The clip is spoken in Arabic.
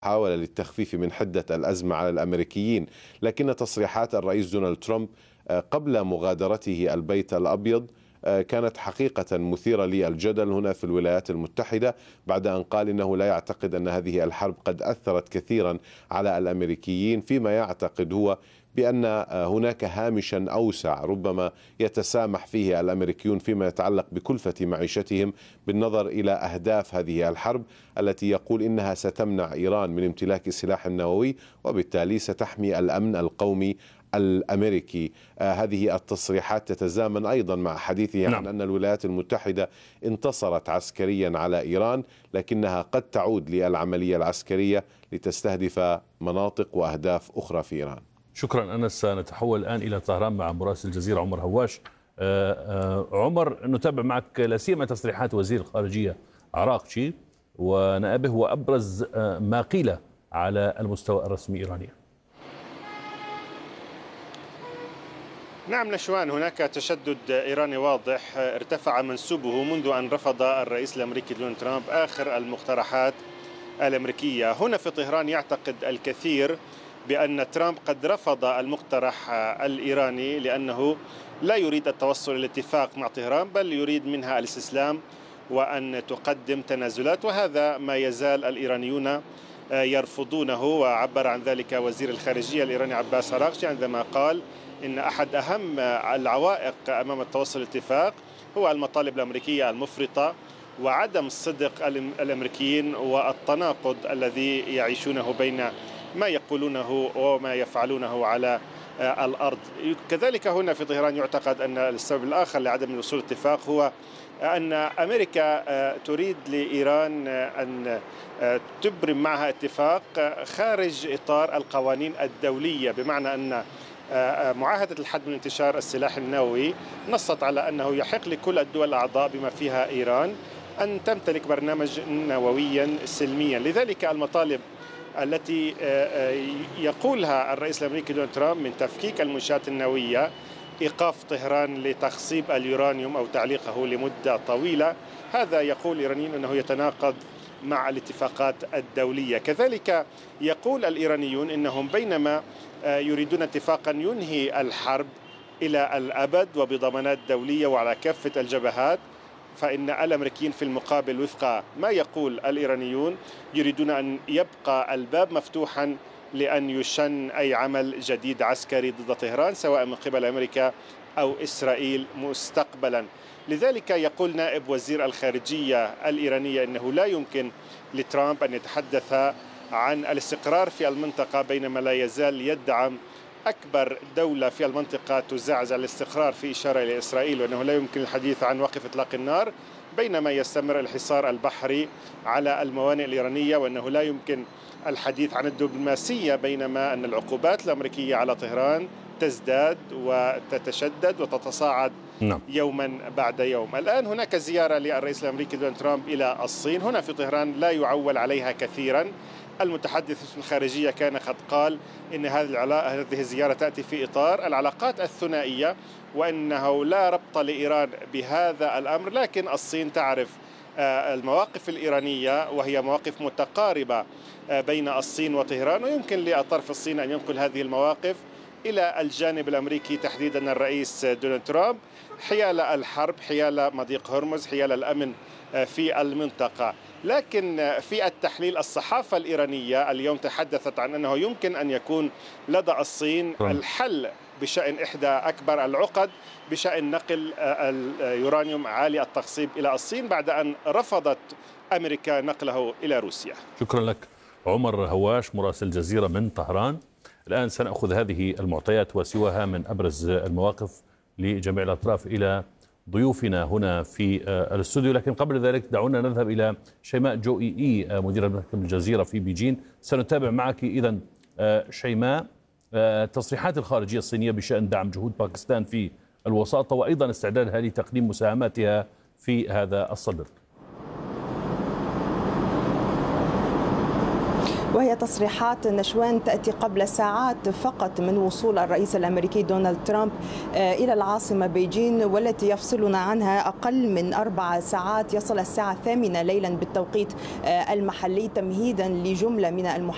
محاولة للتخفيف من حدة الأزمة على الأمريكيين، لكن تصريحات الرئيس دونالد ترامب قبل مغادرته البيت الأبيض كانت حقيقة مثيرة للجدل هنا في الولايات المتحدة، بعد أن قال إنه لا يعتقد أن هذه الحرب قد أثرت كثيرا على الأمريكيين، فيما يعتقد هو بأن هناك هامشا أوسع ربما يتسامح فيه الأمريكيون فيما يتعلق بكلفة معيشتهم بالنظر إلى أهداف هذه الحرب التي يقول إنها ستمنع إيران من امتلاك السلاح النووي، وبالتالي ستحمي الأمن القومي الأمريكي. هذه التصريحات تتزامن أيضا مع حديثه عن أن الولايات المتحدة انتصرت عسكريا على إيران، لكنها قد تعود للعملية العسكرية لتستهدف مناطق وأهداف أخرى في إيران. شكرا أنس. سنتحول الآن إلى طهران مع مراسل الجزيرة عمر هواش. عمر، نتابع معك لا سيما تصريحات وزير الخارجية عراقچي ونائبه وأبرز ما قيل على المستوى الرسمي الإيراني. نعم نشوان، هناك تشدد إيراني واضح ارتفع منسوبه منذ أن رفض الرئيس الأمريكي دونالد ترامب آخر المقترحات الأمريكية. هنا في طهران يعتقد الكثير بأن ترامب قد رفض المقترح الإيراني لأنه لا يريد التوصل إلى اتفاق مع طهران، بل يريد منها الاستسلام وأن تقدم تنازلات، وهذا ما يزال الإيرانيون يرفضونه. وعبر عن ذلك وزير الخارجية الإيراني عباس عراقچي عندما قال إن أحد أهم العوائق أمام التوصل للاتفاق هو المطالب الأمريكية المفرطة وعدم صدق الأمريكيين والتناقض الذي يعيشونه بين ما يقولونه وما يفعلونه على الأرض. كذلك هنا في طهران يعتقد أن السبب الآخر لعدم الوصول لاتفاق هو أن أمريكا تريد لإيران أن تبرم معها اتفاق خارج إطار القوانين الدولية، بمعنى أن معاهدة الحد من انتشار السلاح النووي نصت على أنه يحق لكل الدول الأعضاء بما فيها إيران أن تمتلك برنامج نوويا سلميا. لذلك المطالب التي يقولها الرئيس الأمريكي دونالد ترامب من تفكيك المنشآت النووية، إيقاف طهران لتخصيب اليورانيوم أو تعليقه لمدة طويلة، هذا يقول الإيرانيين أنه يتناقض مع الاتفاقات الدولية. كذلك يقول الإيرانيون أنهم بينما يريدون اتفاقا ينهي الحرب إلى الأبد وبضمانات دولية وعلى كافة الجبهات، فإن الأمريكيين في المقابل وفق ما يقول الإيرانيون يريدون أن يبقى الباب مفتوحا لأن يشن أي عمل جديد عسكري ضد طهران سواء من قبل أمريكا أو إسرائيل مستقبلا. لذلك يقول نائب وزير الخارجية الإيرانية أنه لا يمكن لترامب أن يتحدث عن الاستقرار في المنطقة بينما لا يزال يدعم أكبر دولة في المنطقة تزعزع الاستقرار، في إشارة إلى إسرائيل، وأنه لا يمكن الحديث عن وقف إطلاق النار بينما يستمر الحصار البحري على الموانئ الإيرانية، وأنه لا يمكن الحديث عن الدبلوماسية بينما أن العقوبات الأمريكية على طهران تزداد وتتشدد وتتصاعد يوما بعد يوم. الآن هناك زيارة للرئيس الأمريكي دونالد ترامب إلى الصين هنا في طهران لا يعول عليها كثيرا. المتحدث الخارجية كان قد قال إن هذه الزيارة تأتي في إطار العلاقات الثنائية وأنه لا ربط لإيران بهذا الأمر، لكن الصين تعرف المواقف الإيرانية وهي مواقف متقاربة بين الصين وطهران، ويمكن للطرف الصيني أن ينقل هذه المواقف إلى الجانب الأمريكي تحديدا الرئيس دونالد ترامب حيال الحرب، حيال مضيق هرمز، حيال الأمن في المنطقة. لكن في التحليل الصحافة الإيرانية اليوم تحدثت عن أنه يمكن أن يكون لدى الصين الحل بشأن إحدى أكبر العقد بشأن نقل اليورانيوم عالي التخصيب إلى الصين بعد أن رفضت أمريكا نقله إلى روسيا. شكرا لك عمر هواش مراسل الجزيرة من طهران. الآن سنأخذ هذه المعطيات وسواها من أبرز المواقف لجميع الأطراف إلى ضيوفنا هنا في الاستوديو، لكن قبل ذلك دعونا نذهب إلى شيماء جوئي مديرة مكتب الجزيرة في بيجين. سنتابع معك إذن شيماء تصريحات الخارجية الصينية بشأن دعم جهود باكستان في الوساطة وأيضا استعدادها لتقديم مساهماتها في هذا الصدد. وهي تصريحات نشوان تأتي قبل ساعات فقط من وصول الرئيس الأمريكي دونالد ترامب إلى العاصمة بيجين، والتي يفصلنا عنها أقل من 4 ساعات. يصل الساعة 8 ليلا بالتوقيت المحلي تمهيدا لجملة من المحاضرات